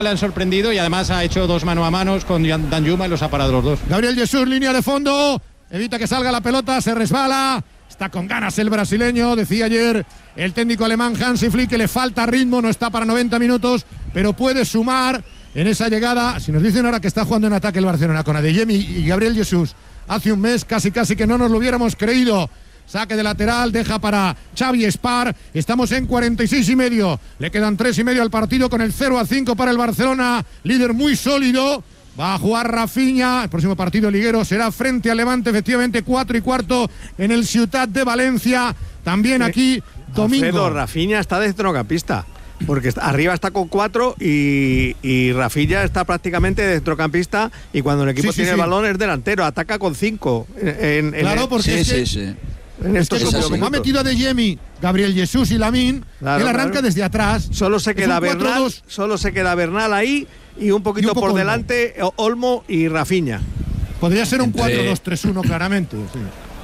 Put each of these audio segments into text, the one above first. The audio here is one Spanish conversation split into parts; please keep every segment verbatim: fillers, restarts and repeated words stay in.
Le han sorprendido y además ha hecho dos mano a manos con Danjuma y los ha parado los dos. Gabriel Jesús, línea de fondo, evita que salga la pelota, se resbala, está con ganas el brasileño, decía ayer el técnico alemán Hansi Flick que le falta ritmo, no está para noventa minutos, pero puede sumar en esa llegada. Si nos dicen ahora que está jugando en ataque el Barcelona con Adeyemi y Gabriel Jesús, hace un mes casi casi que no nos lo hubiéramos creído. Saque de lateral, deja para Xavi Espar. Estamos en cuarenta y seis y medio. Le quedan tres y medio al partido con el cero a cinco para el Barcelona. Líder muy sólido. Va a jugar Rafinha. El próximo partido liguero será frente al Levante, efectivamente, cuatro y cuarto en el Ciutat de Valencia. También aquí, domingo. Alfredo, Rafinha está de centrocampista. Porque está, arriba está con cuatro y, y Rafinha está prácticamente de centrocampista. Y cuando el equipo Sí, sí, tiene sí. el balón es delantero. Ataca con cinco. En, en Claro, el, porque Sí, es que, sí, sí. en es estos que últimos como, como ha minutos. metido a Adeyemi, Gabriel Jesús y Lamine, Claro, él arranca claro. desde atrás. Solo se Es queda un cuatro Bernal, dos. solo se queda Bernal ahí y un poquito Y un poco por Olmo. delante Olmo y Rafinha. Podría ser un Entre- cuatro dos tres uno claramente. Sí.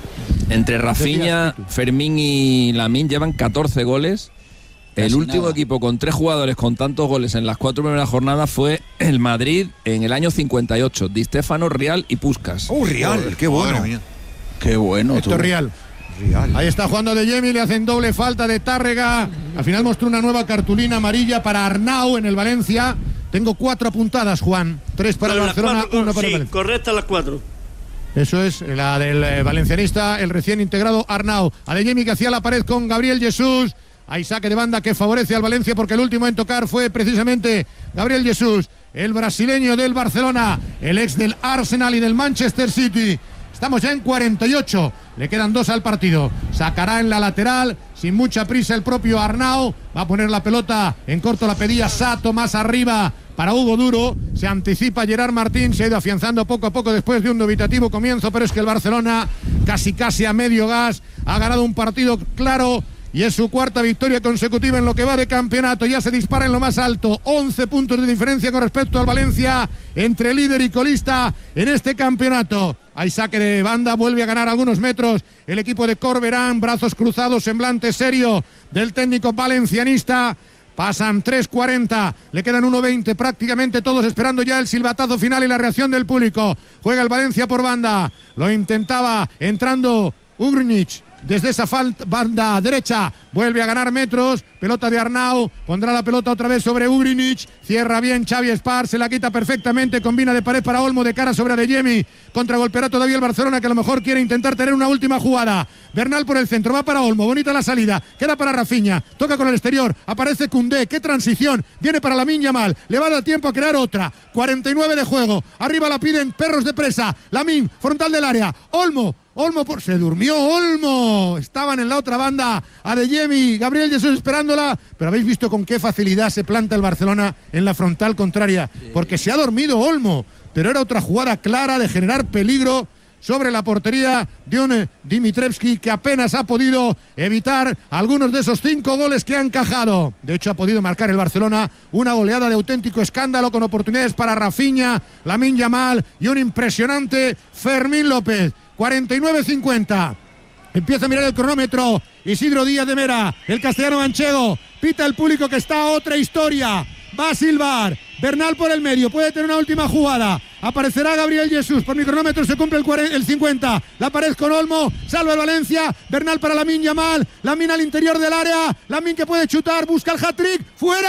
Entre Rafinha, Decías tú. Fermín y Lamine llevan catorce goles. El Casi último nada. equipo con tres jugadores con tantos goles en las cuatro primeras jornadas fue el Madrid en el año cincuenta y ocho. Di Stéfano, Rial y Puskás. ¡Oh, Real! ¡Qué bueno! Qué bueno. Esto tú. Real. Real. Ahí está jugando Adeyemi, le hacen doble falta de Tárrega. Al final mostró una nueva cartulina amarilla para Arnau en el Valencia. Tengo cuatro apuntadas, Juan. Tres para el Las Barcelona, cuatro, una para el sí, Valencia. correctas las cuatro. Eso es, la del eh, valencianista, el recién integrado Arnau. Adeyemi que hacía la pared con Gabriel Jesús. Hay saque de banda que favorece al Valencia porque el último en tocar fue precisamente Gabriel Jesús, el brasileño del Barcelona, el ex del Arsenal y del Manchester City. Estamos ya en cuarenta y ocho, le quedan dos al partido. Sacará en la lateral, sin mucha prisa el propio Arnau. Va a poner la pelota en corto, la pedía Sato más arriba para Hugo Duro. Se anticipa Gerard Martín, se ha ido afianzando poco a poco después de un dubitativo comienzo, pero es que el Barcelona casi casi a medio gas ha ganado un partido claro. Y es su cuarta victoria consecutiva en lo que va de campeonato. Ya se dispara en lo más alto. once puntos de diferencia con respecto al Valencia entre líder y colista en este campeonato. Hay saque de banda, vuelve a ganar algunos metros el equipo de Corberán. Brazos cruzados, semblante serio del técnico valencianista. Pasan tres cuarenta, le quedan uno veinte, prácticamente todos esperando ya el silbatazo final y la reacción del público. Juega el Valencia por banda. Lo intentaba entrando Ugrinic. Desde esa falta, banda derecha, vuelve a ganar metros, pelota de Arnau, pondrá la pelota otra vez sobre Ugrinic, cierra bien Xavi Espar, se la quita perfectamente, combina de pared para Olmo, de cara sobre Adeyemi, contragolpeará todavía el Barcelona que a lo mejor quiere intentar tener una última jugada. Bernal por el centro, va para Olmo, bonita la salida, queda para Rafinha, toca con el exterior, aparece Koundé, qué transición, viene para Lamine Yamal, le va a dar tiempo a crear otra, cuarenta y nueve de juego, arriba la piden perros de presa, Lamine, frontal del área, Olmo, Olmo por... se durmió Olmo. Estaban en la otra banda Adeyemi, Gabriel Jesús esperándola, pero habéis visto con qué facilidad se planta el Barcelona en la frontal contraria, porque se ha dormido Olmo, pero era otra jugada clara de generar peligro sobre la portería de un Dimitrevski que apenas ha podido evitar algunos de esos cinco goles que ha encajado. De hecho ha podido marcar el Barcelona una goleada de auténtico escándalo con oportunidades para Rafinha, Lamine Yamal y un impresionante Fermín López. cuarenta y nueve cincuenta. Empieza a mirar el cronómetro Isidro Díaz de Mera, el castellano manchego. Pita el público que está otra historia. Va a silbar. Bernal por el medio. Puede tener una última jugada. Aparecerá Gabriel Jesús. Por mi cronómetro se cumple el, cuarenta, el cincuenta. La pared con Olmo. Salva el Valencia. Bernal para Lamine Yamal. Lamine al interior del área. Lamine que puede chutar. Busca el hat-trick.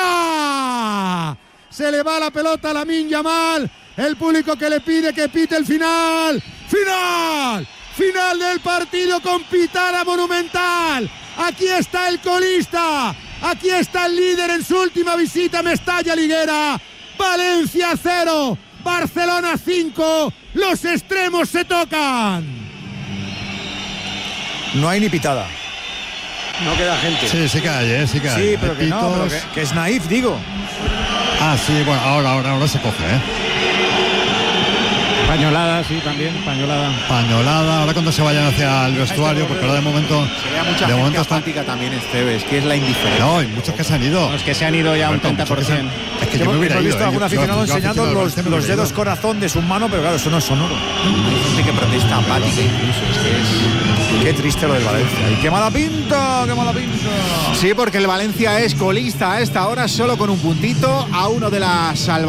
¡Fuera! Se le va la pelota a Lamine Yamal. El público que le pide que pite el final. ¡Final! Final del partido con pitada monumental. Aquí está el colista. Aquí está el líder en su última visita a Mestalla Liguera. Valencia cero, Barcelona cinco. Los extremos se tocan. No hay ni pitada. No queda gente. Sí, sí que hay, ¿eh? Sí que hay. Sí, pero que no, pero que, que es naif, digo. Ah, sí, bueno, ahora, ahora, ahora se coge, ¿eh? Pañolada, sí, también, pañolada. Pañolada, ahora cuando se vayan hacia el vestuario, porque ahora de momento. Se ve a mucha de gente momento están- apática también en Cebes, que es la indiferencia. No, hay muchos que se han ido. Los que se han ido ya un Roberto, treinta por muchos que se ciento. han- Es que yo me Hemos, hubiera hemos ido. visto ¿eh? algún Yo- yo- aficionado yo enseñando aficionado al los, Valencia me los hubiera dedos ido. corazón de su mano, pero claro, eso no es sonoro. Hay gente que protesta apática incluso. Es que es... Qué triste lo del Valencia. Y qué mala pinta, qué mala pinta. Sí, porque el Valencia es colista a esta hora, solo con un puntito a uno de la salvación.